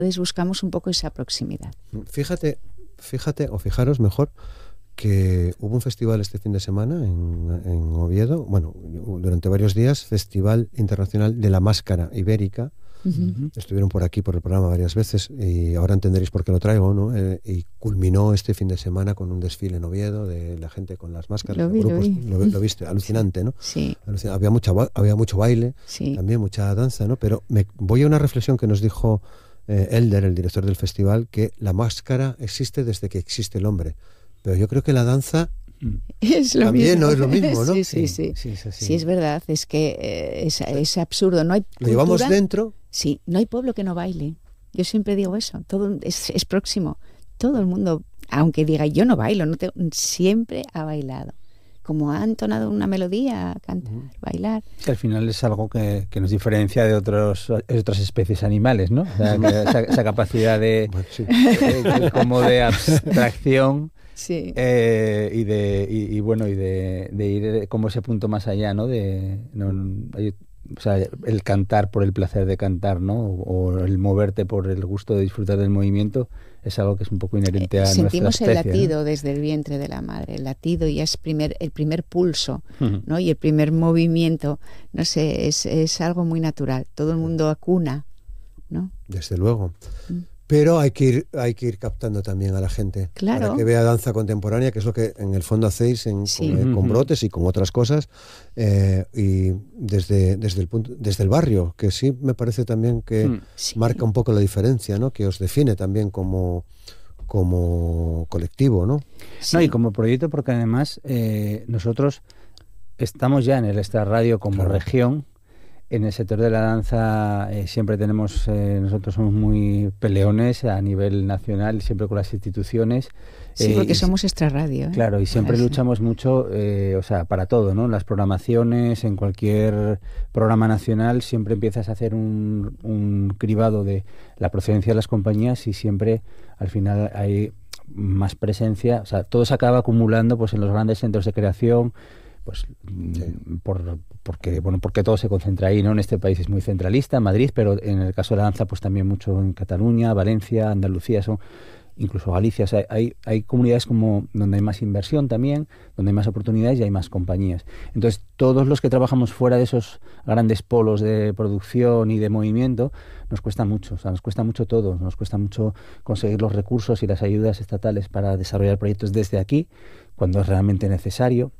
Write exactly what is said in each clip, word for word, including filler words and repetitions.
Entonces buscamos un poco esa proximidad. Fíjate, fíjate o fijaros mejor que hubo un festival este fin de semana en, en Oviedo, bueno, durante varios días, Festival Internacional de la Máscara Ibérica. Uh-huh. Estuvieron por aquí por el programa varias veces y ahora entenderéis por qué lo traigo, ¿no? Eh, y culminó este fin de semana con un desfile en Oviedo de la gente con las máscaras, lo vi, grupos, lo, vi. Lo, lo viste, alucinante, ¿no? Sí. Alucinante. Había mucha, había mucho baile, sí. También mucha danza, ¿no? Pero me voy a una reflexión que nos dijo eh, Elder, el director del festival, que la máscara existe desde que existe el hombre, pero yo creo que la danza es lo también mismo. No es lo mismo, ¿no? Sí, sí, sí. Sí, sí, sí. Sí, es verdad, es que eh, es, es absurdo. No hay lo llevamos dentro. Sí, no hay pueblo que no baile. Yo siempre digo eso, todo es, es próximo. Todo el mundo, aunque diga yo no bailo, no te, siempre ha bailado. Como ha entonado una melodía, cantar, uh-huh. bailar. Sí, al final es algo que, que nos diferencia de otros de otras especies animales, ¿no? O sea, que esa, esa capacidad de, bueno, sí. de, de como de abstracción. Sí. Eh, y de y, y bueno y de, de ir como ese punto más allá, ¿no? De no, hay, o sea, el cantar por el placer de cantar, ¿no? O, o el moverte por el gusto de disfrutar del movimiento es algo que es un poco inherente a Sentimos nuestra especie. Sentimos el latido, ¿no? Desde el vientre de la madre. El latido ya es primer, el primer pulso, uh-huh. ¿no? Y el primer movimiento, no sé, es, es algo muy natural. Todo el mundo acuna, ¿no? Desde luego. Mm. Pero hay que ir hay que ir captando también a la gente, claro. Para que vea danza contemporánea, que es lo que en el fondo hacéis en, sí. con, eh, con brotes y con otras cosas, eh, y desde desde el punto desde el barrio, que sí me parece también que sí. marca un poco la diferencia, ¿no? Que os define también como como colectivo, ¿no? Sí. No, y como proyecto, porque además eh, nosotros estamos ya en el Extra Radio como claro. región. En el sector de la danza eh, siempre tenemos, eh, nosotros somos muy peleones a nivel nacional, siempre con las instituciones. Sí, eh, porque somos Extra Radio. ¿eh? Claro, y siempre Parece. luchamos mucho, eh, o sea, para todo, ¿no? Las programaciones, en cualquier programa nacional, siempre empiezas a hacer un, un cribado de la procedencia de las compañías y siempre, al final, hay más presencia. O sea, todo se acaba acumulando pues en los grandes centros de creación, pues sí. por porque bueno porque todo se concentra ahí, ¿no? En este país es muy centralista, Madrid, pero en el caso de la danza pues también mucho en Cataluña, Valencia, Andalucía, son incluso Galicia, o sea, hay hay comunidades como donde hay más inversión también, donde hay más oportunidades y hay más compañías. Entonces, todos los que trabajamos fuera de esos grandes polos de producción y de movimiento, nos cuesta mucho, o sea, nos cuesta mucho todo, nos cuesta mucho conseguir los recursos y las ayudas estatales para desarrollar proyectos desde aquí, cuando es realmente necesario.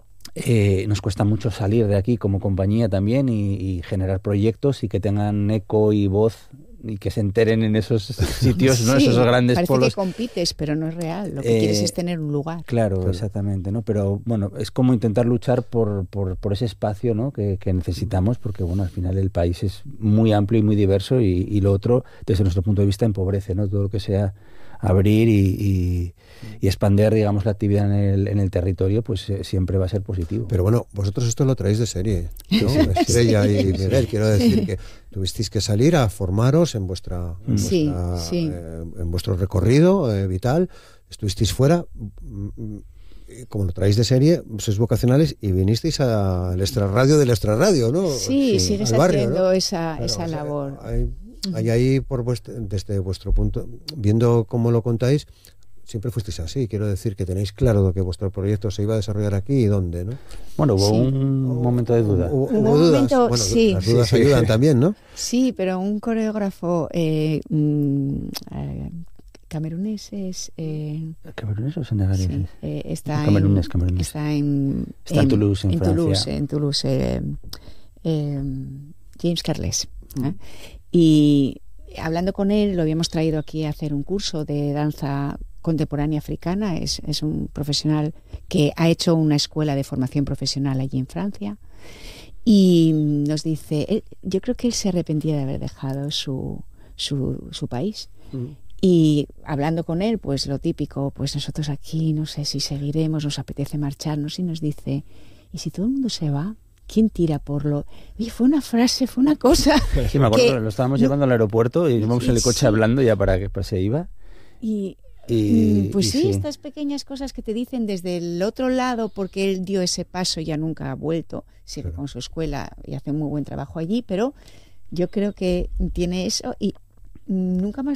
Eh, nos cuesta mucho salir de aquí como compañía también y, y generar proyectos y que tengan eco y voz y que se enteren en esos sitios, ¿no? Sí, esos grandes parece polos. Que compites, pero no es real. Lo que eh, quieres es tener un lugar. Claro, claro, exactamente, ¿no? Pero bueno, es como intentar luchar por, por, por ese espacio, ¿no? que, que necesitamos, porque bueno, al final el país es muy amplio y muy diverso y, y lo otro, desde nuestro punto de vista, empobrece, ¿no? Todo lo que sea abrir y, y, y expandir, digamos, la actividad en el, en el territorio, pues eh, siempre va a ser positivo. Pero bueno, vosotros esto lo traéis de serie, ¿no? Estrella sí. y Miguel, quiero decir que tuvisteis que salir a formaros en vuestra, en, sí, vuestra, sí. Eh, en vuestro recorrido eh, vital, estuvisteis fuera, como lo traéis de serie, sois vocacionales y vinisteis al Extra Radio del Extra Radio, ¿no? Sí, sí sigues barrio, haciendo ¿no? esa, claro, esa o sea, labor. Hay, hay ahí, por vuestro, desde vuestro punto, viendo cómo lo contáis, siempre fuisteis así. Quiero decir que tenéis claro que vuestro proyecto se iba a desarrollar aquí y dónde, ¿no? Bueno, hubo sí. un momento de duda. Hubo, hubo, hubo hubo dudas. Momento, bueno, sí. las dudas sí, sí. ayudan también, ¿no? Sí, pero un coreógrafo eh, mm, eh, camerunés es... Eh, ¿Camerunés o senegalés? Sí, eh, está, camerunés, en, camerunés. está en... Está en Toulouse, en, en Francia. Toulouse, en Toulouse. Eh, eh, James Carles. ¿eh? Y hablando con él, lo habíamos traído aquí a hacer un curso de danza contemporánea africana. Es, es un profesional que ha hecho una escuela de formación profesional allí en Francia. Y nos dice, él, yo creo que él se arrepentía de haber dejado su, su, su país. Mm. Y hablando con él, pues lo típico, pues nosotros aquí, no sé si seguiremos, nos apetece marcharnos, y nos dice, ¿y si todo el mundo se va? ¿Quién tira por lo...? Oye, fue una frase, fue una cosa... Sí, me acuerdo que que lo estábamos no, llevando al aeropuerto y íbamos en el coche sí. hablando ya para que pues, se iba. Y... Y, pues y sí, sí, estas pequeñas cosas que te dicen desde el otro lado, porque él dio ese paso y ya nunca ha vuelto, sigue claro. con su escuela y hace un muy buen trabajo allí, pero yo creo que tiene eso y nunca más